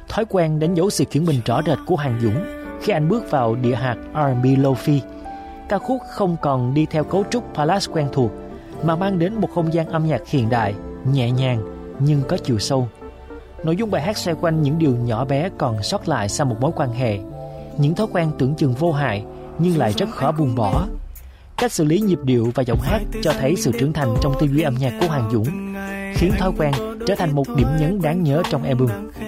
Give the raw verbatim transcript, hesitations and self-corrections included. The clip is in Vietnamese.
Thói quen đánh dấu sự chuyển mình rõ rệt của Hoàng Dũng khi anh bước vào địa hạt R and B Lo-fi. Ca khúc không còn đi theo cấu trúc ballad quen thuộc, mà mang đến một không gian âm nhạc hiện đại, nhẹ nhàng nhưng có chiều sâu. Nội dung bài hát xoay quanh những điều nhỏ bé còn sót lại sau một mối quan hệ, những thói quen tưởng chừng vô hại nhưng lại rất khó buông bỏ. Cách xử lý nhịp điệu và giọng hát cho thấy sự trưởng thành trong tư duy âm nhạc của Hoàng Dũng, khiến Thói quen trở thành một điểm nhấn đáng nhớ trong album.